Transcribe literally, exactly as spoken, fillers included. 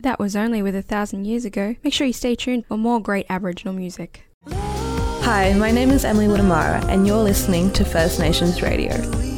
That was only with a thousand years ago. Make sure you stay tuned for more great Aboriginal music. Hi, my name is Emily Woodamara and you're listening to First Nations Radio.